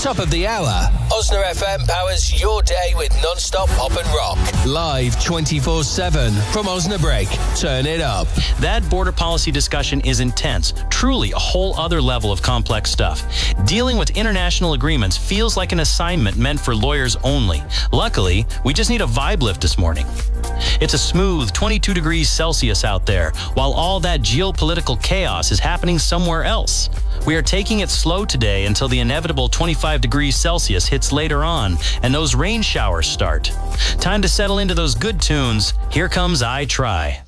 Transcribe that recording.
Top of the hour. Osna FM powers your day with non-stop pop and rock. Live 24/7 from Osnabrück. Turn it up. That border policy discussion is intense. Truly a whole other level of complex stuff. Dealing with international agreements feels like an assignment meant for lawyers only. Luckily, we just need a vibe lift this morning. It's a smooth 22 degrees Celsius out there, while all that geopolitical chaos is happening somewhere else. We are taking it slow today until the inevitable 25 degrees Celsius hits later on and those rain showers start. Time to settle into those good tunes. Here comes I Try.